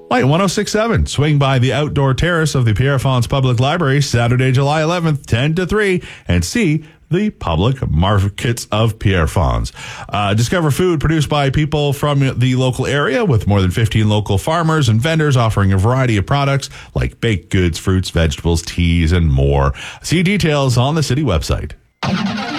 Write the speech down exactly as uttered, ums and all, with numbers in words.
Light one oh six point seven. Swing by the outdoor terrace of the Pierrefonds Public Library Saturday, July eleventh, ten to three, and see the public markets of Pierrefonds. Uh, discover food produced by people from the local area with more than fifteen local farmers and vendors offering a variety of products like baked goods, fruits, vegetables, teas, and more. See details on the city website.